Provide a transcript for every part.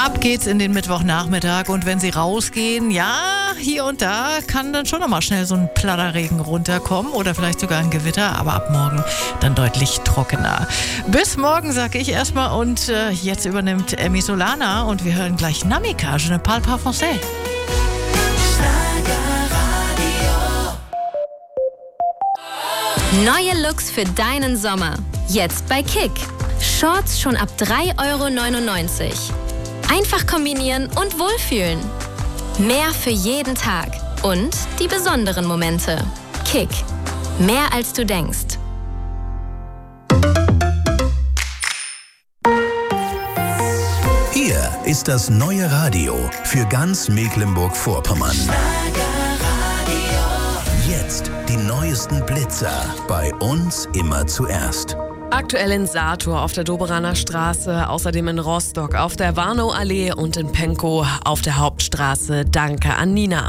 Ab geht's in den Mittwochnachmittag und wenn Sie rausgehen, ja, hier und da kann dann schon noch mal schnell so ein Platterregen runterkommen oder vielleicht sogar ein Gewitter, aber ab morgen dann deutlich trockener. Bis morgen, sag ich erstmal, und jetzt übernimmt Emmy Solana und wir hören gleich Namika, Je ne parle pas français. Neue Looks für deinen Sommer. Jetzt bei Kick. Shorts schon ab 3,99 €. Einfach kombinieren und wohlfühlen. Mehr für jeden Tag. Und die besonderen Momente. Kick. Mehr als du denkst. Hier ist das neue Radio für ganz Mecklenburg-Vorpommern. Jetzt die neuesten Blitzer. Bei uns immer zuerst. Aktuell in Sator auf der Doberaner Straße, außerdem in Rostock auf der Warnow-Allee und in Penkow auf der Hauptstraße. Danke an Nina.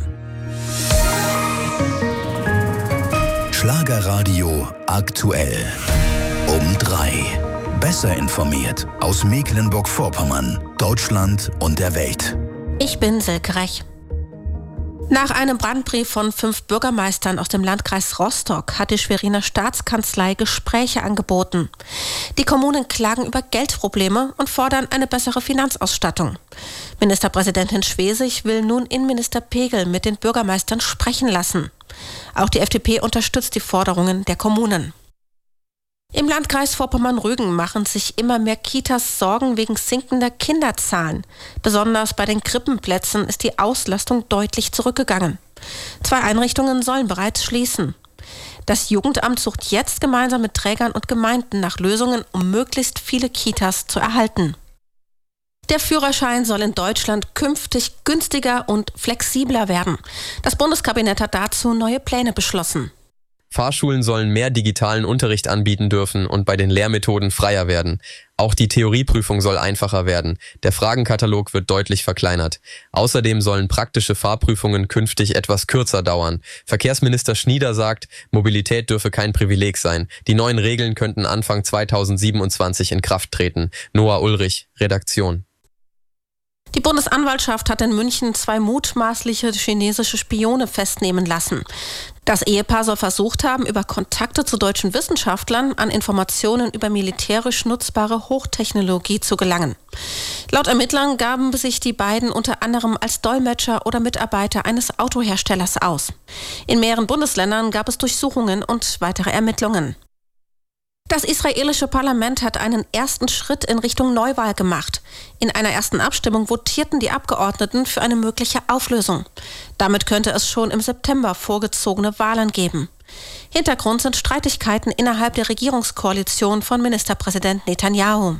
Schlagerradio aktuell. Um 3. Besser informiert aus Mecklenburg-Vorpommern, Deutschland und der Welt. Ich bin Silke Rech. Nach einem Brandbrief von 5 Bürgermeistern aus dem Landkreis Rostock hat die Schweriner Staatskanzlei Gespräche angeboten. Die Kommunen klagen über Geldprobleme und fordern eine bessere Finanzausstattung. Ministerpräsidentin Schwesig will nun Innenminister Pegel mit den Bürgermeistern sprechen lassen. Auch die FDP unterstützt die Forderungen der Kommunen. Im Landkreis Vorpommern-Rügen machen sich immer mehr Kitas Sorgen wegen sinkender Kinderzahlen. Besonders bei den Krippenplätzen ist die Auslastung deutlich zurückgegangen. 2 Einrichtungen sollen bereits schließen. Das Jugendamt sucht jetzt gemeinsam mit Trägern und Gemeinden nach Lösungen, um möglichst viele Kitas zu erhalten. Der Führerschein soll in Deutschland künftig günstiger und flexibler werden. Das Bundeskabinett hat dazu neue Pläne beschlossen. Fahrschulen sollen mehr digitalen Unterricht anbieten dürfen und bei den Lehrmethoden freier werden. Auch die Theorieprüfung soll einfacher werden. Der Fragenkatalog wird deutlich verkleinert. Außerdem sollen praktische Fahrprüfungen künftig etwas kürzer dauern. Verkehrsminister Schnieder sagt, Mobilität dürfe kein Privileg sein. Die neuen Regeln könnten Anfang 2027 in Kraft treten. Noah Ulrich, Redaktion. Die Bundesanwaltschaft hat in München 2 mutmaßliche chinesische Spione festnehmen lassen. Das Ehepaar soll versucht haben, über Kontakte zu deutschen Wissenschaftlern an Informationen über militärisch nutzbare Hochtechnologie zu gelangen. Laut Ermittlern gaben sich die beiden unter anderem als Dolmetscher oder Mitarbeiter eines Autoherstellers aus. In mehreren Bundesländern gab es Durchsuchungen und weitere Ermittlungen. Das israelische Parlament hat einen ersten Schritt in Richtung Neuwahl gemacht. In einer ersten Abstimmung votierten die Abgeordneten für eine mögliche Auflösung. Damit könnte es schon im September vorgezogene Wahlen geben. Hintergrund sind Streitigkeiten innerhalb der Regierungskoalition von Ministerpräsident Netanyahu.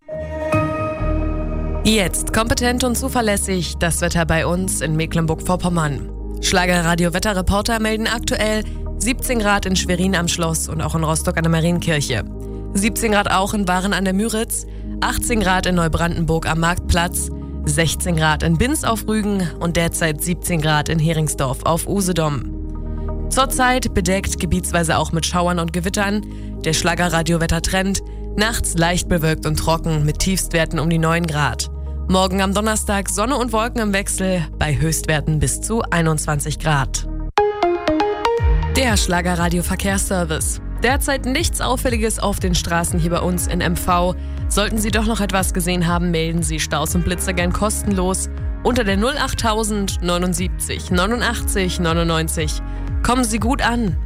Jetzt kompetent und zuverlässig das Wetter bei uns in Mecklenburg-Vorpommern. Schlagerradio-Wetterreporter melden aktuell 17 Grad in Schwerin am Schloss und auch in Rostock an der Marienkirche. 17 Grad auch in Waren an der Müritz, 18 Grad in Neubrandenburg am Marktplatz, 16 Grad in Binz auf Rügen und derzeit 17 Grad in Heringsdorf auf Usedom. Zurzeit bedeckt, gebietsweise auch mit Schauern und Gewittern. Der Schlagerradio-Wettertrend, nachts leicht bewölkt und trocken mit Tiefstwerten um die 9 Grad. Morgen am Donnerstag Sonne und Wolken im Wechsel bei Höchstwerten bis zu 21 Grad. Der Schlagerradio-Verkehrsservice. Derzeit nichts Auffälliges auf den Straßen hier bei uns in MV. Sollten Sie doch noch etwas gesehen haben, melden Sie Staus und Blitzer gern kostenlos unter der 08000 79 89 99. Kommen Sie gut an.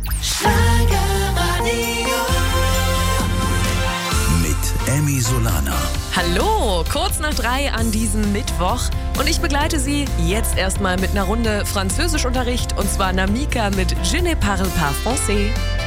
Mit Emmy Solana. Hallo, kurz nach 3 an diesem Mittwoch und ich begleite Sie jetzt erstmal mit einer Runde Französischunterricht und zwar Namika mit Je ne parle pas français.